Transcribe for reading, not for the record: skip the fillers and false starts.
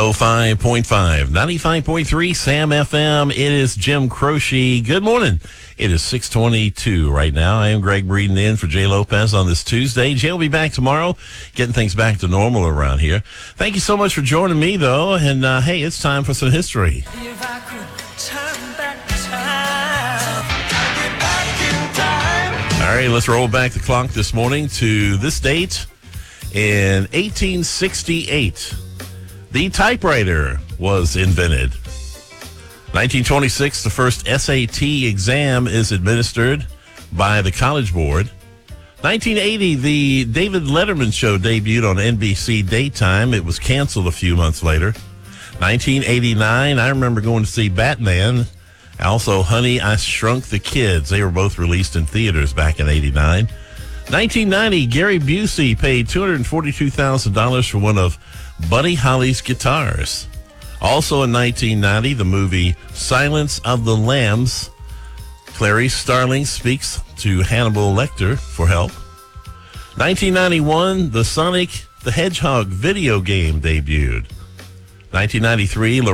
105.5, 95.3 Sam FM. It is Jim Croce. Good morning. It is 6:22 right now. I am Greg Breeden in for Jay Lopez on this Tuesday. Jay will be back tomorrow, getting things back to normal around here. Thank you so much for joining me, though. And, hey, it's time for some history. If I could turn back time. All right, let's roll back the clock this morning to this date in 1868. The typewriter was invented. 1926, the first SAT exam is administered by the College Board. 1980, the David Letterman show debuted on NBC Daytime. It was canceled a few months later. 1989, I remember going to see Batman. Also, Honey, I Shrunk the Kids. They were both released in theaters back in 89. 1990, Gary Busey paid $242,000 for one of Buddy Holly's guitars. Also in 1990, the movie Silence of the Lambs. Clarice Starling speaks to Hannibal Lecter for help. 1991, the Sonic the Hedgehog video game debuted. 1993,